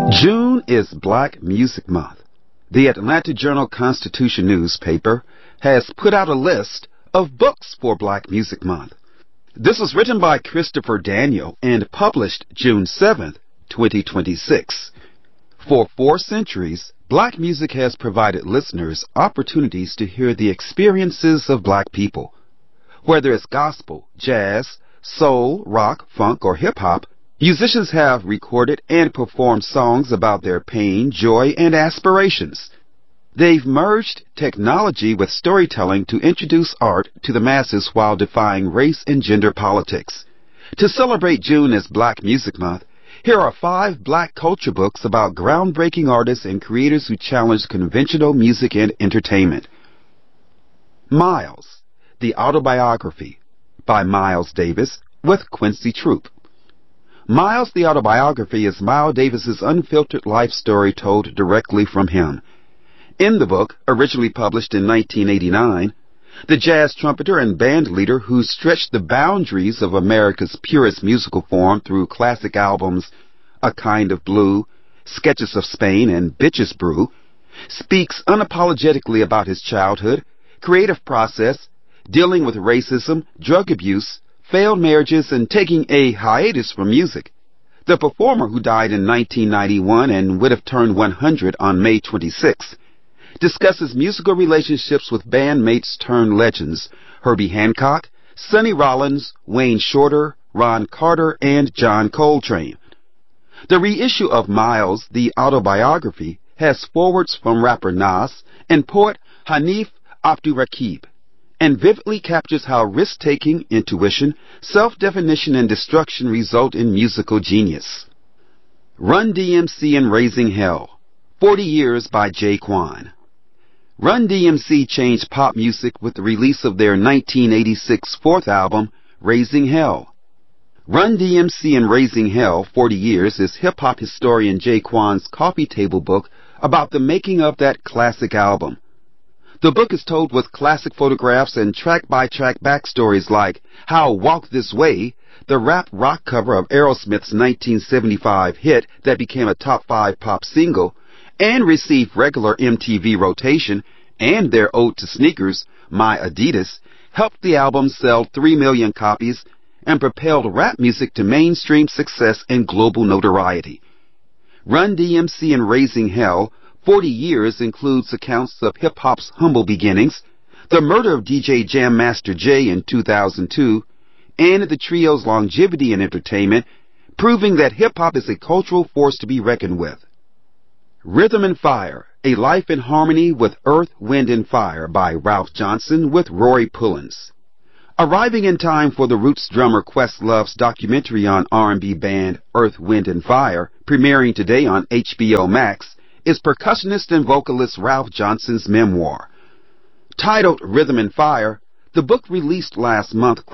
June is Black Music Month. The Atlanta Journal-Constitution newspaper has put out a list of books for Black Music Month. This was written by Christopher Daniel and published June 7, 2026. For 4 centuries, Black music has provided listeners opportunities to hear the experiences of Black people. Whether it's gospel, jazz, soul, rock, funk, or hip-hop, musicians have recorded and performed songs about their pain, joy, and aspirations. They've merged technology with storytelling to introduce art to the masses while defying race and gender politics. To celebrate June as Black Music Month, here are 5 Black culture books about groundbreaking artists and creators who challenge conventional music and entertainment. Miles, The Autobiography, by Miles Davis, with Quincy Troupe. Miles, the Autobiography, is Miles Davis's unfiltered life story told directly from him. In the book, originally published in 1989, the jazz trumpeter and band leader who stretched the boundaries of America's purest musical form through classic albums A Kind of Blue, Sketches of Spain, and Bitches Brew, speaks unapologetically about his childhood, creative process, dealing with racism, drug abuse, failed marriages, and taking a hiatus from music. The performer, who died in 1991 and would have turned 100 on May 26, discusses musical relationships with bandmates turned legends Herbie Hancock, Sonny Rollins, Wayne Shorter, Ron Carter, and John Coltrane. The reissue of Miles, the Autobiography, has forwards from rapper Nas and poet Hanif Abdurraqib, and vividly captures how risk-taking, intuition, self-definition, and destruction result in musical genius. Run DMC and Raising Hell, 40 Years by Jay Quan. Run DMC changed pop music with the release of their 1986 fourth album, Raising Hell. Run DMC and Raising Hell, 40 Years is hip-hop historian Jay Quan's coffee table book about the making of that classic album. The book is told with classic photographs and track-by-track backstories like how Walk This Way, the rap rock cover of Aerosmith's 1975 hit that became a top 5 pop single and received regular MTV rotation, and their ode to sneakers, My Adidas, helped the album sell 3 million copies and propelled rap music to mainstream success and global notoriety. Run DMC and Raising Hell, 40 Years includes accounts of hip-hop's humble beginnings, the murder of DJ Jam Master Jay in 2002, and the trio's longevity in entertainment, proving that hip-hop is a cultural force to be reckoned with. Rhythm and Fire, A Life in Harmony with Earth, Wind, and Fire by Ralph Johnson with Rory Pullins. Arriving in time for the Roots drummer Questlove's documentary on R&B band Earth, Wind, and Fire, premiering today on HBO Max, is percussionist and vocalist Ralph Johnson's memoir. Titled Rhythm and Fire, the book released last month